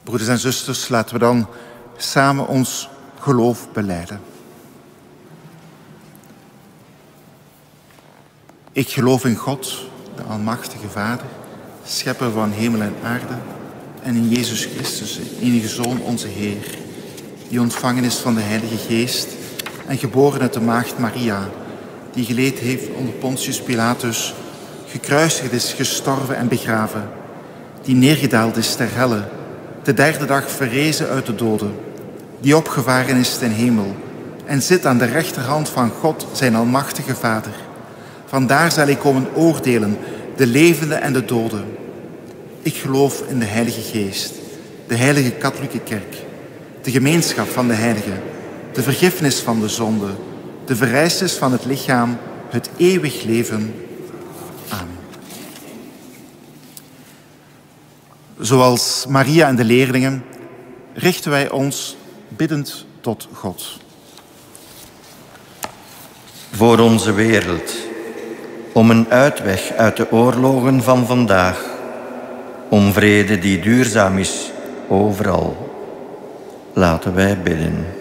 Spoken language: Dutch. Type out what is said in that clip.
Broeders en zusters, laten we dan samen ons geloof belijden. Ik geloof in God, de Almachtige Vader, schepper van hemel en aarde, en in Jezus Christus, de enige Zoon, onze Heer, die ontvangen is van de Heilige Geest en geboren uit de maagd Maria, die geleed heeft onder Pontius Pilatus, gekruisigd is, gestorven en begraven, die neergedaald is ter helle, de derde dag verrezen uit de doden, die opgevaren is ten hemel en zit aan de rechterhand van God, zijn Almachtige Vader. Vandaar zal hij komen oordelen, de levenden en de doden. Ik geloof in de Heilige Geest, de Heilige Katholieke Kerk, de gemeenschap van de heiligen, de vergiffenis van de zonde, de verrijzenis van het lichaam, het eeuwig leven. Amen. Zoals Maria en de leerlingen richten wij ons biddend tot God. Voor onze wereld, om een uitweg uit de oorlogen van vandaag, om vrede die duurzaam is overal. Laten wij bidden.